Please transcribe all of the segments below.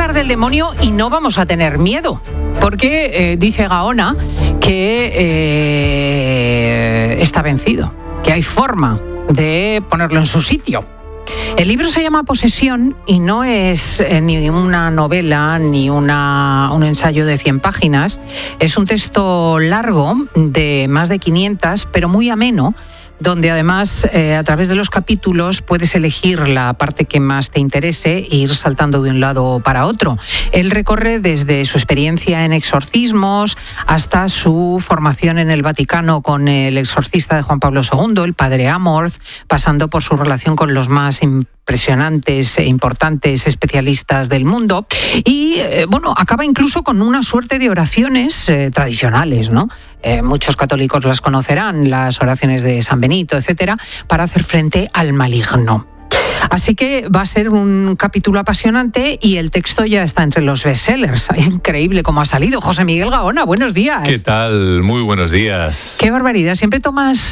hablar del demonio y no vamos a tener miedo, porque dice Gaona que está vencido, que hay forma de ponerlo en su sitio. El libro se llama Posesión y no es ni una novela ni un ensayo de 100 páginas. Es un texto largo de más de 500, pero muy ameno, donde además a través de los capítulos puedes elegir la parte que más te interese e ir saltando de un lado para otro. Él recorre desde su experiencia en exorcismos hasta su formación en el Vaticano con el exorcista de Juan Pablo II, el padre Amorth, pasando por su relación con los más impresionantes e importantes especialistas del mundo y acaba incluso con una suerte de oraciones tradicionales, ¿no? Muchos católicos las conocerán, las oraciones de San Benito, etcétera, para hacer frente al maligno. Así que va a ser un capítulo apasionante y el texto ya está entre los bestsellers. Es increíble cómo ha salido. José Miguel Gaona, buenos días. ¿Qué tal? Muy buenos días. Qué barbaridad. Siempre tomas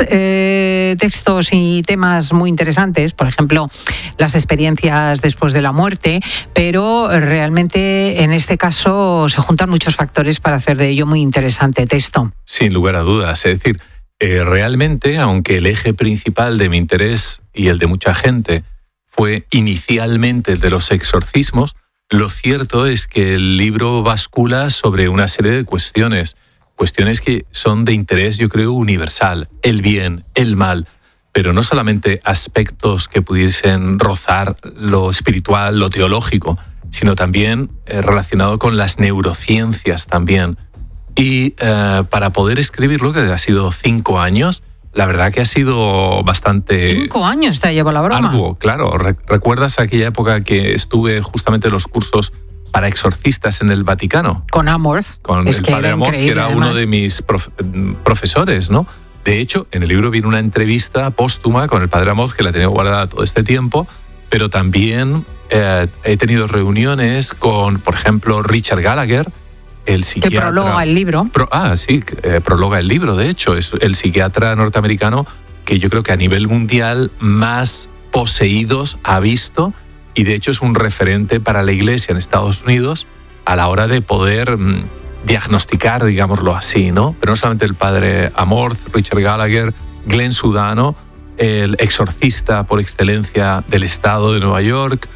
textos y temas muy interesantes, por ejemplo, las experiencias después de la muerte, pero realmente en este caso se juntan muchos factores para hacer de ello muy interesante texto. Sin lugar a dudas. Es decir, realmente, aunque el eje principal de mi interés y el de mucha gente fue inicialmente el de los exorcismos, lo cierto es que el libro bascula sobre una serie de cuestiones que son de interés, yo creo, universal. El bien, el mal, pero no solamente aspectos que pudiesen rozar lo espiritual, lo teológico, sino también relacionado con las neurociencias también. Y para poder escribirlo, que ha sido 5 años, la verdad que ha sido bastante... 5 años te llevó la broma. Algo, claro. ¿Recuerdas aquella época que estuve justamente en los cursos para exorcistas en el Vaticano? Con Amorth. Con el padre Amorth, que era uno de mis profesores, ¿no? De hecho, en el libro viene una entrevista póstuma con el padre Amorth, que la tenía guardada todo este tiempo, pero también he tenido reuniones con, por ejemplo, Richard Gallagher, el psiquiatra... Que prologa el libro. Prologa el libro, de hecho. Es el psiquiatra norteamericano que yo creo que a nivel mundial más poseídos ha visto y de hecho es un referente para la Iglesia en Estados Unidos a la hora de poder diagnosticar, digámoslo así, ¿no? Pero no solamente el padre Amorth, Richard Gallagher, Glenn Sudano, el exorcista por excelencia del estado de Nueva York,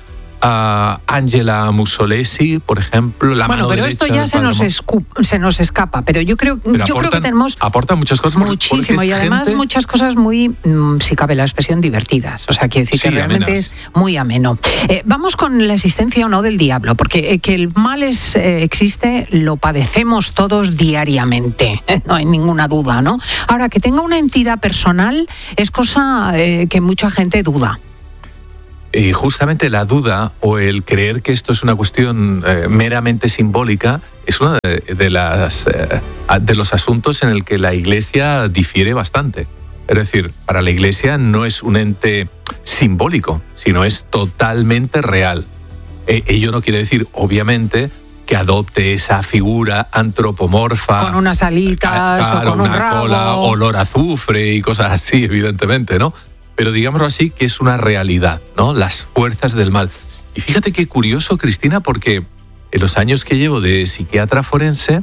a Angela Mussolesi, por ejemplo, la mano pero derecha esto ya se nos escapa, pero yo creo que tenemos aportan muchas cosas muchísimo y además muchas cosas muy, si cabe la expresión, divertidas. O sea, quiero decir que realmente es muy ameno. Vamos con la existencia o no del diablo, porque que el mal existe, lo padecemos todos diariamente, no hay ninguna duda, ¿no? Ahora, que tenga una entidad personal es cosa que mucha gente duda. Y justamente la duda o el creer que esto es una cuestión meramente simbólica es uno de los asuntos en el que la Iglesia difiere bastante. Es decir, para la Iglesia no es un ente simbólico, sino es totalmente real. Ello no quiere decir, obviamente, que adopte esa figura antropomorfa. Con unas alitas o con un rabo. Cola, olor a azufre y cosas así, evidentemente, ¿no? Pero digámoslo así, que es una realidad, ¿no? Las fuerzas del mal. Y fíjate qué curioso, Cristina, porque en los años que llevo de psiquiatra forense,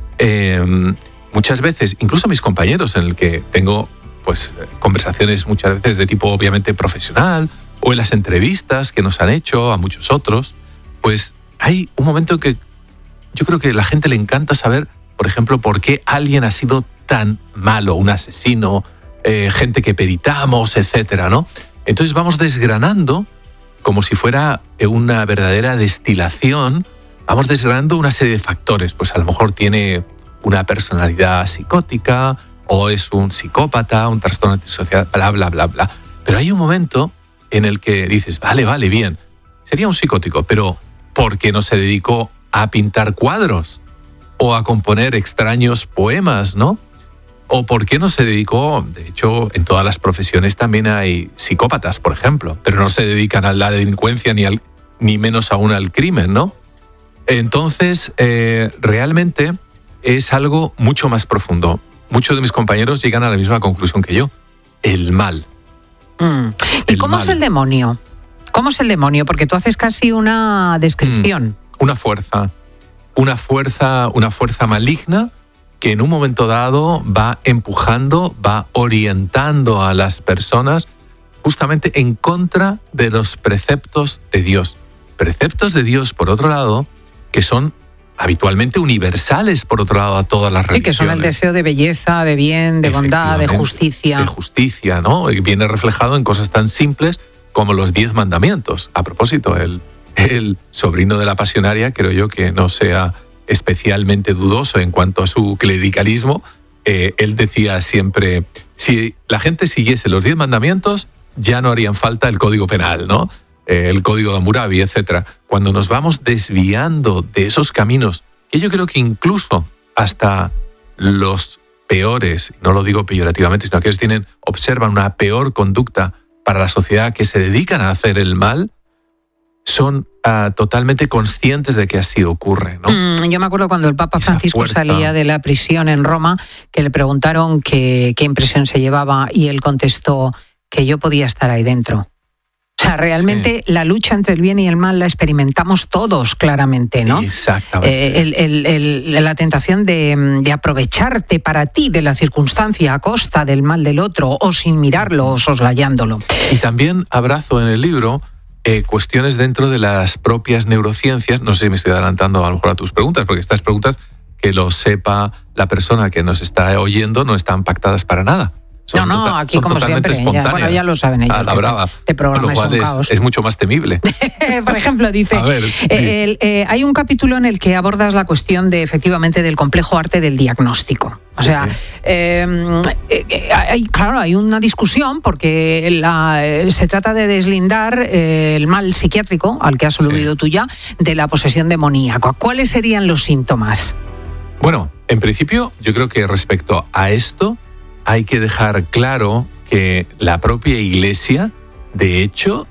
muchas veces, incluso mis compañeros, en el que tengo pues conversaciones muchas veces de tipo obviamente profesional, o en las entrevistas que nos han hecho a muchos otros, pues hay un momento en que yo creo que a la gente le encanta saber, por ejemplo, por qué alguien ha sido tan malo, un asesino, gente que peritamos, etcétera, ¿no? Entonces vamos desgranando, como si fuera una verdadera destilación, vamos desgranando una serie de factores. Pues a lo mejor tiene una personalidad psicótica, o es un psicópata, un trastorno antisocial, bla, bla, bla, bla. Pero hay un momento en el que dices, vale, bien, sería un psicótico, pero ¿por qué no se dedicó a pintar cuadros? O a componer extraños poemas, ¿no? ¿O por qué no se dedicó? De hecho, en todas las profesiones también hay psicópatas, por ejemplo, pero no se dedican a la delincuencia ni menos aún al crimen, ¿no? Entonces, realmente es algo mucho más profundo. Muchos de mis compañeros llegan a la misma conclusión que yo. El mal. ¿Y cómo es el demonio? ¿Cómo es el demonio? Porque tú haces casi una descripción. una fuerza maligna que en un momento dado va empujando, va orientando a las personas justamente en contra de los preceptos de Dios. Preceptos de Dios, por otro lado, que son habitualmente universales, por otro lado, a todas las religiones. Sí, que son el deseo de belleza, de bien, de bondad, de justicia. De justicia, ¿no? Y viene reflejado en cosas tan simples como los 10 mandamientos. A propósito, el sobrino de la pasionaria, creo yo que no sea especialmente dudoso en cuanto a su clericalismo. Él decía siempre, si la gente siguiese los 10 mandamientos, ya no harían falta el Código Penal, ¿no? El Código de Hammurabi, etcétera. Cuando nos vamos desviando de esos caminos, que yo creo que incluso hasta los peores, no lo digo peyorativamente, sino que ellos observan una peor conducta para la sociedad, que se dedican a hacer el mal, son totalmente conscientes de que así ocurre, ¿no? Yo me acuerdo cuando el Papa Francisco salía de la prisión en Roma, que le preguntaron qué impresión se llevaba y él contestó que yo podía estar ahí dentro. O sea, realmente sí. La lucha entre el bien y el mal la experimentamos todos claramente, ¿no? Exactamente. La tentación de aprovecharte para ti de la circunstancia a costa del mal del otro o sin mirarlo o soslayándolo. Y también abrazo en el libro cuestiones dentro de las propias neurociencias. No sé si me estoy adelantando a lo mejor a tus preguntas, porque estas preguntas, que lo sepa la persona que nos está oyendo, no están pactadas para nada. No, aquí como siempre. Ya lo saben ellos. A la brava. Este programa lo cual es un caos. Es mucho más temible. Por ejemplo, dice, a ver, hay un capítulo en el que abordas la cuestión efectivamente del complejo arte del diagnóstico. O sea, hay una discusión porque se trata de deslindar el mal psiquiátrico, al que has aludido tú ya, de la posesión demoníaca. ¿Cuáles serían los síntomas? Bueno, en principio, yo creo que respecto a esto, hay que dejar claro que la propia Iglesia, de hecho,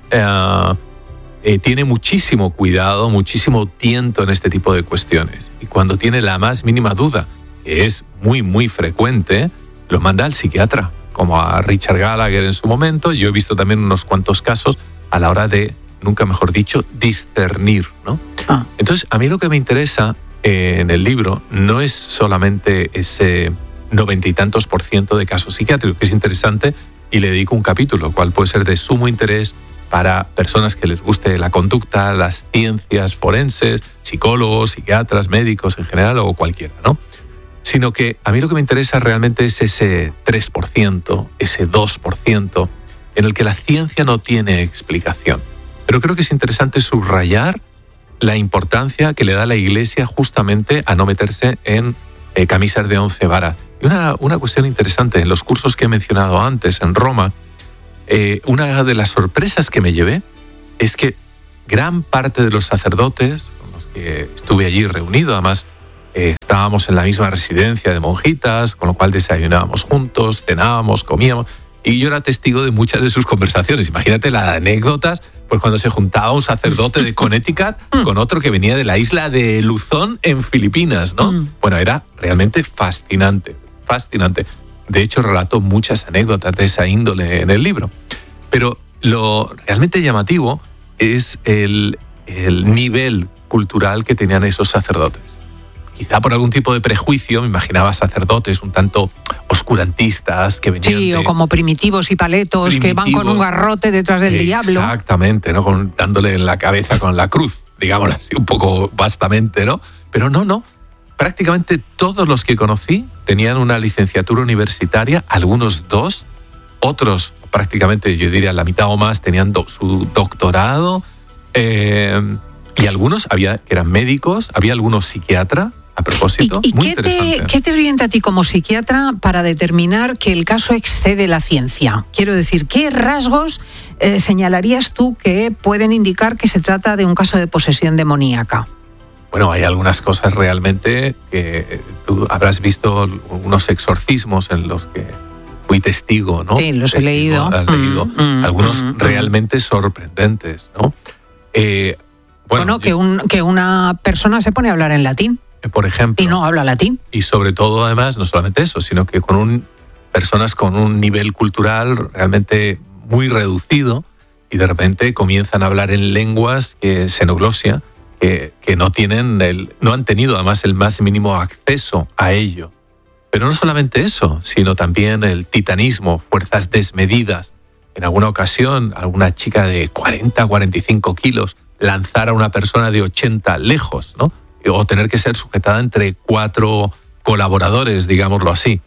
tiene muchísimo cuidado, muchísimo tiento en este tipo de cuestiones. Y cuando tiene la más mínima duda, que es muy, muy frecuente, lo manda al psiquiatra, como a Richard Gallagher en su momento. Yo he visto también unos cuantos casos a la hora de, nunca mejor dicho, discernir, ¿no? Entonces, a mí lo que me interesa en el libro no es solamente ese 90 y tantos % de casos psiquiátricos, que es interesante, y le dedico un capítulo, cual puede ser de sumo interés para personas que les guste la conducta, las ciencias forenses, psicólogos, psiquiatras, médicos en general o cualquiera, ¿no? Sino que a mí lo que me interesa realmente es ese 3%, ese 2%, en el que la ciencia no tiene explicación. Pero creo que es interesante subrayar la importancia que le da la Iglesia justamente a no meterse en camisas de 11 varas. Y una cuestión interesante, en los cursos que he mencionado antes en Roma, una de las sorpresas que me llevé es que gran parte de los sacerdotes con los que estuve allí reunido, además estábamos en la misma residencia de monjitas, con lo cual desayunábamos juntos, cenábamos, comíamos, y yo era testigo de muchas de sus conversaciones. Imagínate las anécdotas, pues cuando se juntaba un sacerdote de Connecticut con otro que venía de la isla de Luzón en Filipinas, ¿no? Bueno, era realmente fascinante. De hecho, relato muchas anécdotas de esa índole en el libro. Pero lo realmente llamativo es el nivel cultural que tenían esos sacerdotes. Quizá por algún tipo de prejuicio, me imaginaba sacerdotes un tanto oscurantistas que venían o como primitivos y paletos que van con un garrote detrás del diablo. Exactamente, ¿no? Dándole en la cabeza con la cruz, digámoslo así, un poco vastamente, ¿no? Pero no. Prácticamente todos los que conocí tenían una licenciatura universitaria, algunos 2, otros prácticamente, yo diría la mitad o más, tenían su doctorado, y algunos que eran médicos, había algunos psiquiatras, a propósito. ¿Y muy qué interesante. ¿Qué te orienta a ti como psiquiatra para determinar que el caso excede la ciencia? Quiero decir, ¿qué rasgos señalarías tú que pueden indicar que se trata de un caso de posesión demoníaca? Bueno, hay algunas cosas realmente que tú habrás visto, unos exorcismos en los que fui testigo, ¿no? Sí, los he leído. Has leído algunos realmente sorprendentes, ¿no? Bueno, que una persona se pone a hablar en latín. Por ejemplo. Y no habla latín. Y sobre todo, además, no solamente eso, sino que personas con un nivel cultural realmente muy reducido y de repente comienzan a hablar en lenguas xenoglosia que no han tenido además el más mínimo acceso a ello. Pero no solamente eso, sino también el titanismo, fuerzas desmedidas. En alguna ocasión, alguna chica de 40, 45 kilos lanzar a una persona de 80 lejos, ¿no? O tener que ser sujetada entre 4 colaboradores, digámoslo así.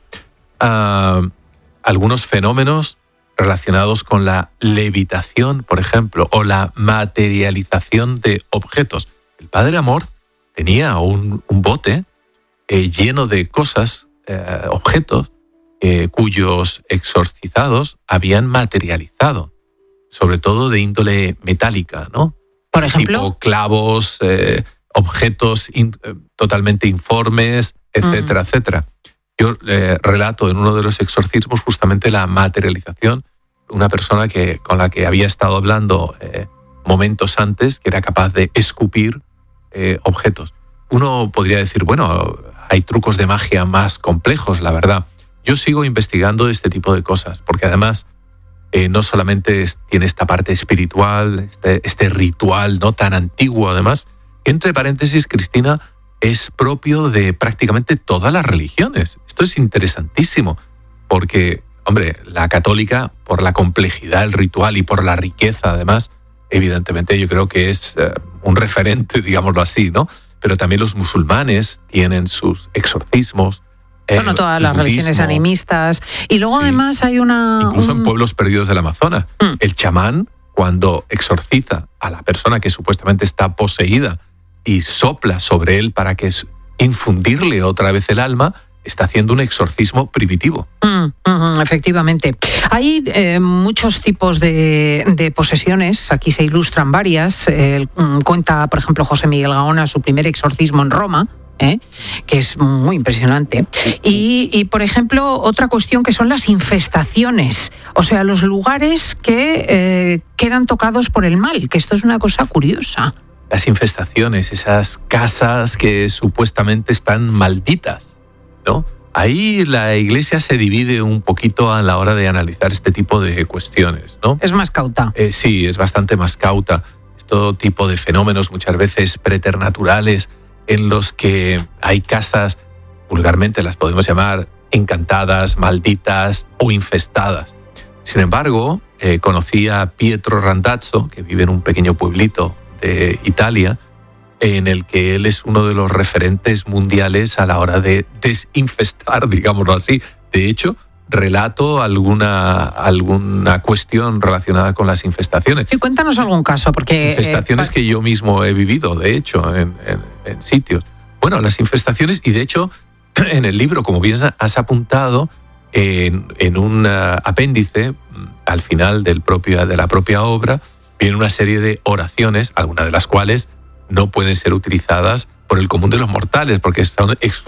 Algunos fenómenos relacionados con la levitación, por ejemplo, o la materialización de objetos. El padre Amorth tenía un bote lleno de cosas, objetos, cuyos exorcizados habían materializado, sobre todo de índole metálica, ¿no? Por ejemplo, tipo clavos, objetos totalmente informes, etcétera, etcétera. Yo relato en uno de los exorcismos justamente la materialización, una persona con la que había estado hablando momentos antes, que era capaz de escupir objetos. Uno podría decir, bueno, hay trucos de magia más complejos, la verdad. Yo sigo investigando este tipo de cosas, porque además no solamente tiene esta parte espiritual, este ritual no tan antiguo, además, entre paréntesis, Cristina, es propio de prácticamente todas las religiones. Esto es interesantísimo, porque, hombre, la católica, por la complejidad del ritual y por la riqueza, además, evidentemente yo creo que es un referente, digámoslo así, ¿no? Pero también los musulmanes tienen sus exorcismos. Bueno, todas las religiones animistas. Y luego sí, además hay incluso en pueblos perdidos del Amazonas. El chamán, cuando exorciza a la persona que supuestamente está poseída y sopla sobre él para que infundirle otra vez el alma, está haciendo un exorcismo primitivo. Efectivamente. Hay muchos tipos de posesiones, aquí se ilustran varias. Cuenta, por ejemplo, José Miguel Gaona su primer exorcismo en Roma, que es muy impresionante. Y, por ejemplo, otra cuestión que son las infestaciones, o sea, los lugares que quedan tocados por el mal, que esto es una cosa curiosa. Las infestaciones, esas casas que supuestamente están malditas, ¿no? Ahí la Iglesia se divide un poquito a la hora de analizar este tipo de cuestiones, ¿no? Es más cauta. Sí, es bastante más cauta. Este tipo de fenómenos muchas veces preternaturales en los que hay casas, vulgarmente las podemos llamar encantadas, malditas o infestadas. Sin embargo, conocí a Pietro Randazzo, que vive en un pequeño pueblito de Italia, en el que él es uno de los referentes mundiales a la hora de desinfestar, digámoslo así. De hecho, relato alguna cuestión relacionada con las infestaciones. Sí, cuéntanos algún caso, porque... Infestaciones que yo mismo he vivido, de hecho, en sitios. Bueno, las infestaciones, y de hecho, en el libro, como bien has apuntado, en un apéndice, al final de la propia obra, viene una serie de oraciones, algunas de las cuales no pueden ser utilizadas por el común de los mortales, porque son